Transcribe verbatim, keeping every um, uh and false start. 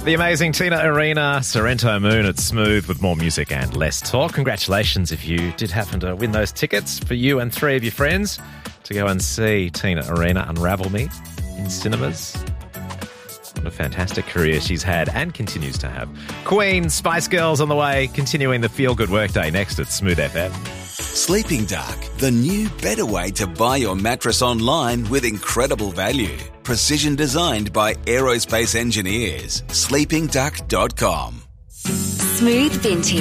The amazing Tina Arena, Sorrento Moon at Smooth with more music and less talk. Congratulations if you did happen to win those tickets for you and three of your friends to go and see Tina Arena Unravel Me in cinemas. What a fantastic career she's had and continues to have. Queen, Spice Girls on the way, continuing the feel-good workday next at Smooth F M. Sleeping Dark, the new better way to buy your mattress online with incredible value. Precision designed by aerospace engineers. sleeping duck dot com. Smooth Vintage.